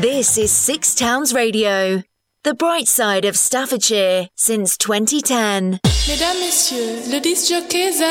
This is Six Towns Radio, the bright side of Staffordshire since 2010. Mesdames, Messieurs, le disc jockey